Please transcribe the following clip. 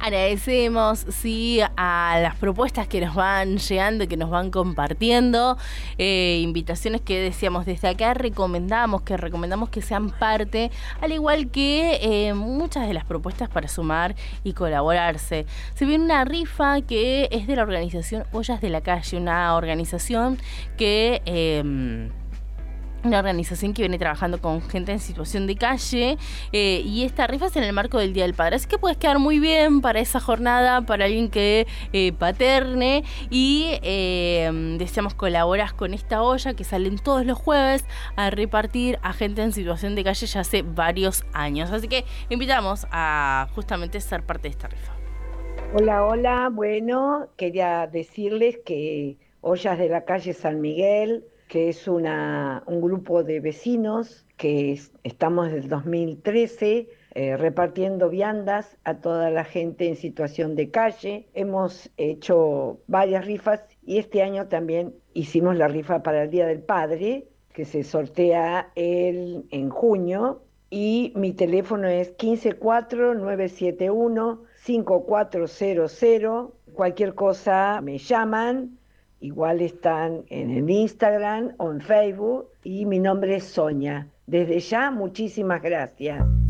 Agradecemos, sí, a las propuestas que nos van llegando, que nos van compartiendo, invitaciones que decíamos desde acá, recomendamos que sean parte, al igual que muchas de las propuestas para sumar y colaborarse. Se viene una rifa que es de la organización Ollas de la Calle, una organización que... una organización que viene trabajando con gente en situación de calle, y esta rifa es en el marco del Día del Padre, así que puedes quedar muy bien para esa jornada, para alguien que paterne, y deseamos colaboras con esta olla que salen todos los jueves a repartir a gente en situación de calle ya hace varios años, así que invitamos a justamente ser parte de esta rifa. Hola, hola. Bueno, quería decirles que Ollas de la Calle San Miguel, que es un grupo de vecinos estamos desde el 2013 repartiendo viandas a toda la gente en situación de calle. Hemos hecho varias rifas y este año también hicimos la rifa para el Día del Padre, que se sortea en junio. Y mi teléfono es 154-971-5400. Cualquier cosa me llaman. Igual están en el Instagram o en Facebook. Y mi nombre es Sonia. Desde ya, muchísimas gracias.